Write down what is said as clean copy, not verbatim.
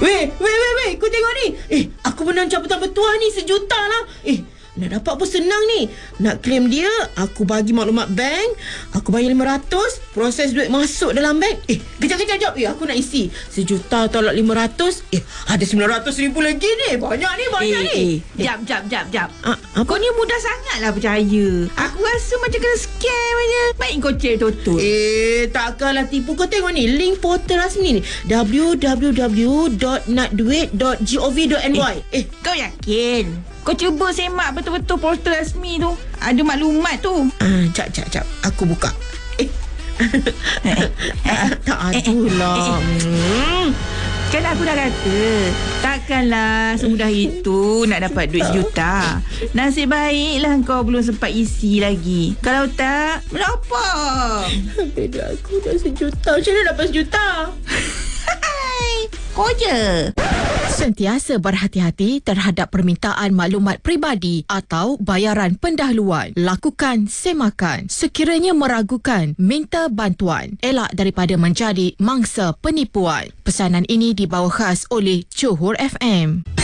Weh, kau tengok ni. Aku menang jabatan bertuah ni, 1 juta lah. Nak dapat pun senang ni. Nak claim dia, aku bagi maklumat bank, aku bayar 500, proses duit masuk dalam bank. Kejap. Aku nak isi 1 juta tolak 500. Ada 900,000 lagi ni. Banyak ni. Jap. Kau ni mudah sangatlah percaya. Aku rasa macam kena scam aja. Baik kau cek betul-betul. Takkanlah tipu. Kau tengok ni, link portal rasmi ni, www.nakduit.gov.my. Kau yakin? Kau cuba semak betul-betul portal rasmi tu. Ada maklumat tu. Jap. Aku buka. Tak adulah. Kan aku dah kata, takkanlah semudah itu nak dapat duit 1 juta. Nasib baiklah kau belum sempat isi lagi. Kalau tak, berapa? Beda aku dah 1 juta. Macam mana dapat 1 juta? Kau je. Sentiasa berhati-hati terhadap permintaan maklumat peribadi atau bayaran pendahuluan. Lakukan semakan. Sekiranya meragukan, minta bantuan. Elak daripada menjadi mangsa penipuan. Pesanan ini dibawa khas oleh Johor FM.